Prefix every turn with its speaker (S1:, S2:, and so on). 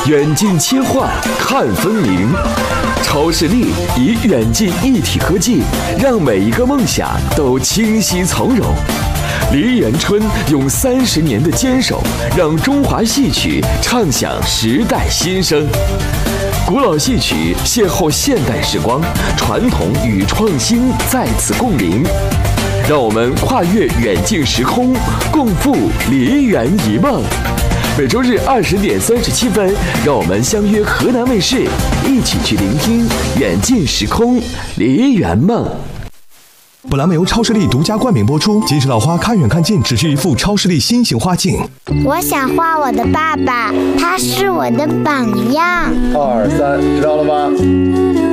S1: 远近切换看分明。超视力以远近一体科技，让每一个梦想都清晰从容。梨园春用30年的坚守，让中华戏曲唱响时代新声。古老戏曲邂逅现代时光，传统与创新在此共鸣。让我们跨越远近时空，共赴梨园一梦。每周日20点37分，让我们相约河南卫视，一起去聆听远近时空梨园梦。
S2: 本栏目由超视力独家冠名播出。金石老花看远看近，只是一副超视力新型花镜。
S3: 我想画我的爸爸，他是我的榜样。
S4: 2、3，知道了吗？